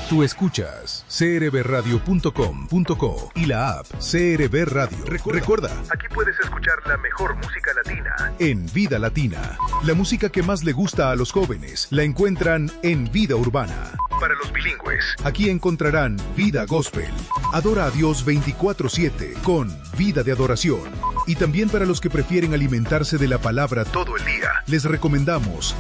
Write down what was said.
Tú escuchas crbradio.com.co y la app CRB Radio. Recuerda, aquí puedes escuchar la mejor música latina en Vida Latina. La música que más le gusta a los jóvenes la encuentran en Vida Urbana. Para los bilingües, aquí encontrarán Vida Gospel. Adora a Dios 24/7 con Vida de Adoración. Y también para los que prefieren alimentarse de la palabra todo el día, les recomendamos